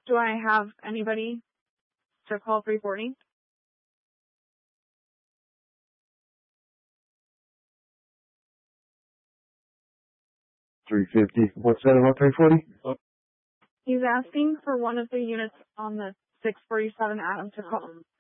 Do I have anybody to call 340? $350. What's that about 340? He's asking for one of the units on the 647 Adam to call.